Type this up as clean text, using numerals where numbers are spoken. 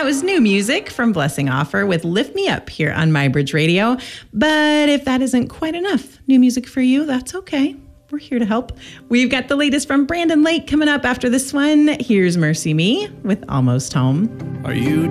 was new music from Blessing Offer with Lift Me Up here on MyBridge Radio. But if that isn't quite enough new music for you, that's okay. We're here to help. We've got the latest from Brandon Lake coming up after this one. Here's Mercy Me with Almost Home. Are you